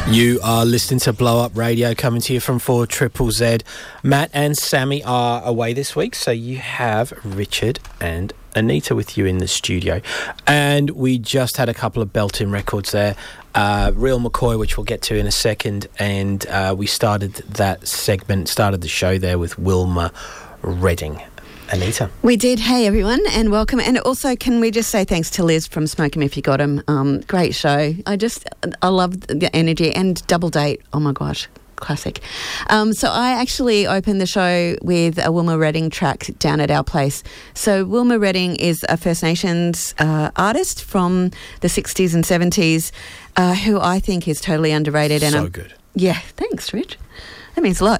You are listening to Blow Up Radio, coming to you from 4ZZZ. Matt and Sammy are away this week, so you have Richard and Anita with you in the studio. And we just had a couple of belting records there. Real McCoy, which we'll get to in a second, and we started the show there with Wilma Redding. Anita. We did. Hey, everyone, and welcome. And also, can we just say thanks to Liz from Smoke 'Em If You Got 'Em. Great show. I love the energy and Double Date. Oh, my gosh. Classic. So I actually opened the show with a Wilma Redding track down at our place. So Wilma Redding is a First Nations artist from the 60s and 70s who I think is totally underrated. So good. Yeah, thanks, Rich. That means a lot.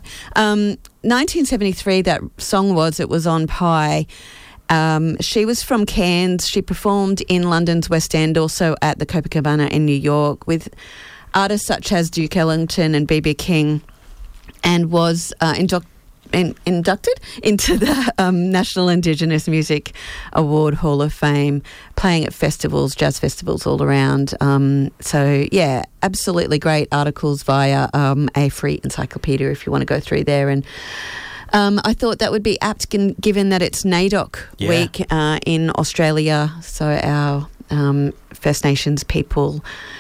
1973, that song was on Pie. She was from Cairns. She performed in London's West End, also at the Copacabana in New York, with artists such as Duke Ellington and B.B. King, and was inducted into the National Indigenous Music Award Hall of Fame, playing at festivals, jazz festivals all around. So, yeah, absolutely great articles via a free encyclopedia if you want to go through there. And I thought that would be apt given that it's NAIDOC week in Australia, so our First Nations people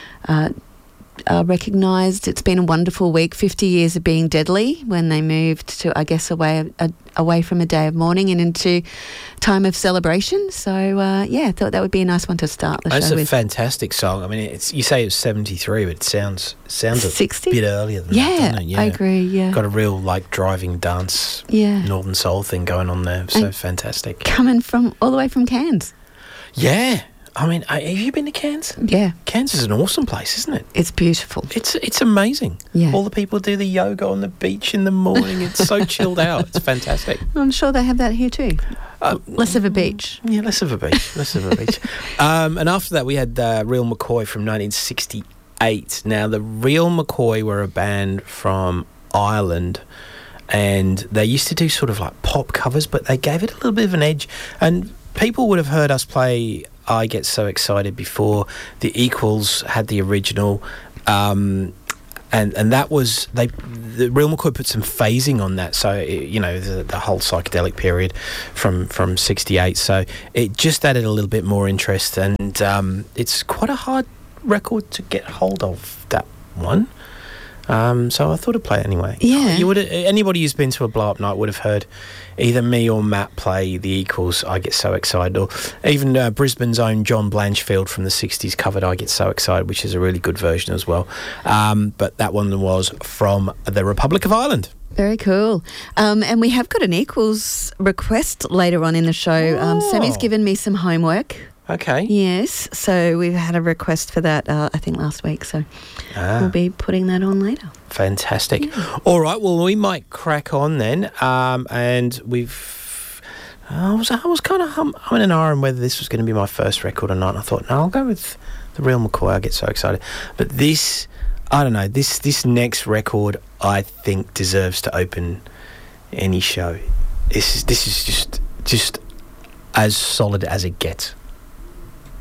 are recognised. It's been a wonderful week, 50 years of being deadly when they moved to, I guess, away from a day of mourning and into time of celebration. So, I thought that would be a nice one to start the show with. It's a fantastic song. I mean, you say it's 73, but it sounds 60? A bit earlier than that, doesn't it? Yeah, I agree, yeah. Got a real, driving dance, Northern Soul thing going on there. So fantastic. Coming from all the way from Cairns. Yeah. I mean, have you been to Cairns? Yeah. Cairns is an awesome place, isn't it? It's beautiful. It's amazing. Yeah. All the people do the yoga on the beach in the morning. It's so chilled out. It's fantastic. I'm sure they have that here too. Less of a beach. Yeah, less of a beach. And after that, we had Real McCoy from 1968. Now, the Real McCoy were a band from Ireland, and they used to do sort of pop covers, but they gave it a little bit of an edge. And people would have heard us play I Get So Excited before. The Equals had the original, and that was the Real McCoy put some phasing on that, so the whole psychedelic period from 68, so it just added a little bit more interest, and it's quite a hard record to get hold of, that one. So I thought I'd play it anyway. Yeah. Anybody who's been to a blow-up night would have heard either me or Matt play The Equals, I Get So Excited, or even Brisbane's own John Blanchfield from the 60s covered I Get So Excited, which is a really good version as well. But that one was from the Republic of Ireland. Very cool. And we have got an Equals request later on in the show. Sammy's given me some homework. Okay. Yes, so we've had a request for that, I think, last week, so we'll be putting that on later. Fantastic. Yeah. All right, well, we might crack on then, and I was kind of humming and ahhing whether this was going to be my first record or not, and I thought, no, I'll go with the Real McCoy, I Get So Excited. But this, I don't know, this next record, I think, deserves to open any show. This is just as solid as it gets.